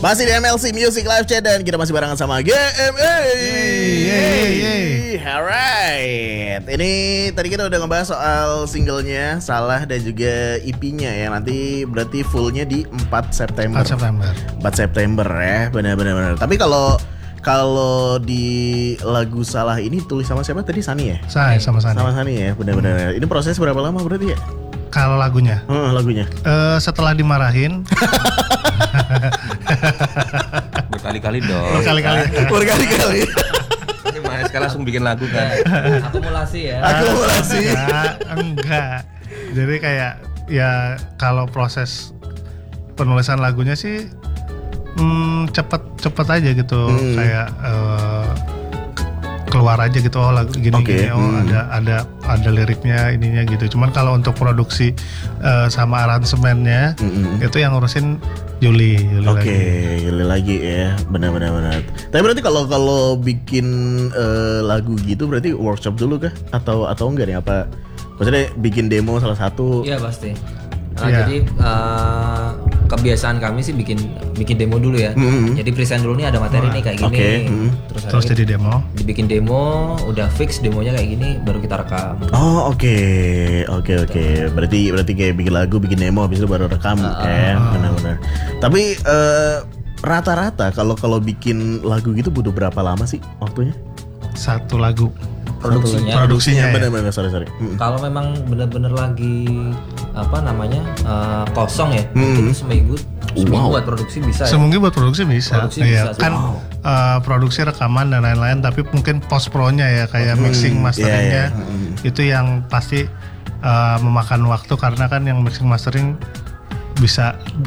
Masih di MLC Music Live Chat dan kita masih barengan sama GMA. Alright. Ini tadi kita udah ngebahas soal singlenya Salah dan juga EP-nya ya. Nanti berarti fullnya di 4 September. 4 September ya. Benar. Tapi kalau di lagu Salah ini tulis sama siapa tadi? Sani ya? Sama Sani. Sama Sani ya, benar-benar. Ini proses berapa lama berarti ya? Kalau lagunya? Lagunya. Setelah dimarahin. Berkali-kali dong. Berkali-kali. Ini Mas sekarang langsung bikin lagu kan. Akumulasi ya. Enggak. Jadi kayak ya kalau proses penulisan lagunya sih cepet aja gitu. Kayak keluar aja gitu, lagu gini, ada liriknya ininya gitu. Cuman kalau untuk produksi sama aransemennya itu yang ngurusin Juli lagi ya, benar. Tapi berarti kalau bikin lagu gitu berarti workshop dulu kah? Atau enggak nih, apa maksudnya bikin demo salah satu? Iya pasti. Jadi kebiasaan kami sih bikin demo dulu ya. Jadi present dulu nih ada materi nih kayak gini. Terus jadi demo. Dibikin demo, udah fix demonya kayak gini, baru kita rekam. Oh oke. Berarti kayak bikin lagu, bikin demo, habis itu baru rekam ya. Benar. Tapi rata-rata kalau bikin lagu gitu butuh berapa lama sih waktunya? Satu lagu. Produksinya benar. Sorry. Kalau memang benar-benar lagi kosong ya, itu seminggu buat produksi bisa. Seminggu buat produksi bisa. Iya. Kan produksi rekaman dan lain-lain, tapi mungkin post pro-nya ya kayak mixing masteringnya itu yang pasti memakan waktu, karena kan yang mixing mastering bisa